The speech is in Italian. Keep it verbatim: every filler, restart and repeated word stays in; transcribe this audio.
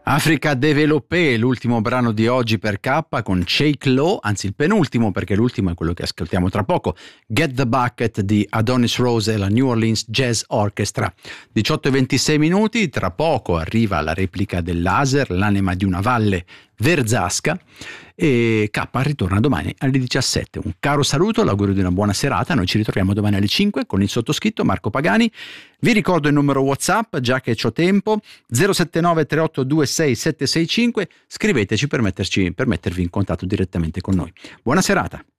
Africa Développé, l'ultimo brano di oggi per K con Shake Low, anzi il penultimo perché l'ultimo è quello che ascoltiamo tra poco, Get the Bucket di Adonis Rose e la New Orleans Jazz Orchestra. diciotto e ventisei minuti, tra poco arriva la replica del laser, l'anima di una valle verzasca, e K ritorna domani alle diciassette. Un caro saluto, l'augurio di una buona serata. Noi ci ritroviamo domani alle cinque con il sottoscritto Marco Pagani. Vi ricordo il numero WhatsApp, già che c'ho tempo, zero sette nove tre otto due sei sette sei cinque. Scriveteci per metterci, per mettervi in contatto direttamente con noi. Buona serata.